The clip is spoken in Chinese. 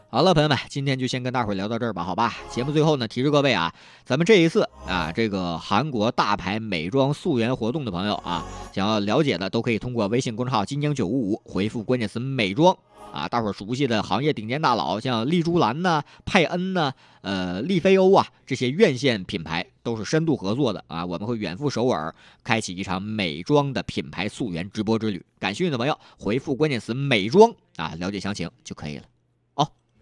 好了，朋友们，今天就先跟大伙聊到这儿吧，好吧？节目最后呢，提示各位啊，咱们这一次啊，这个韩国大牌美妆溯源活动的朋友啊，想要了解的都可以通过微信公众号金江955回复关键词美妆啊，大伙熟悉的行业顶尖大佬，像丽珠兰呐、派恩呐、丽菲欧啊，这些院线品牌都是深度合作的啊，我们会远赴首尔，开启一场美妆的品牌溯源直播之旅。感兴趣的朋友回复关键词美妆啊，了解详情就可以了。